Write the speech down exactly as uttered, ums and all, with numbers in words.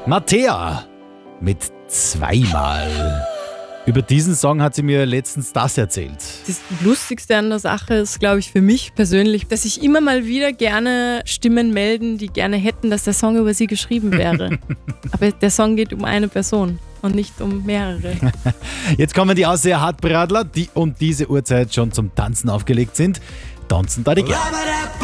Mattea mit zweimal. Über diesen Song hat sie mir letztens das erzählt. Das Lustigste an der Sache ist, glaube ich, für mich persönlich, dass sich immer mal wieder gerne Stimmen melden, die gerne hätten, dass der Song über sie geschrieben wäre. Aber der Song geht um eine Person und nicht um mehrere. Jetzt kommen die Ausseher Hartbradler, die um diese Uhrzeit schon zum Tanzen aufgelegt sind. Tanzen da die gerne.